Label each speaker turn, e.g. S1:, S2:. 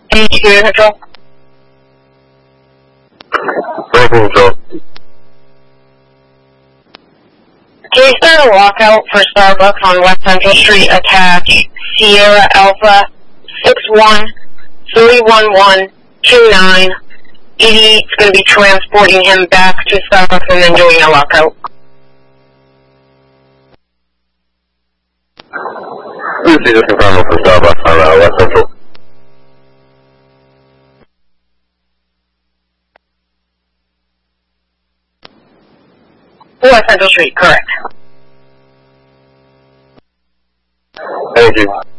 S1: Community Control.
S2: Vehicle Control.
S1: Can you start a walkout for Starbucks on West Central Street? Attach Sierra Alpha 61-311-29. 88's going to be transporting him back to Starbucks and then doing a lockout.
S2: Lucy, just confirm for Starbucks on West Central.
S1: West Central Street, correct.
S2: Thank you.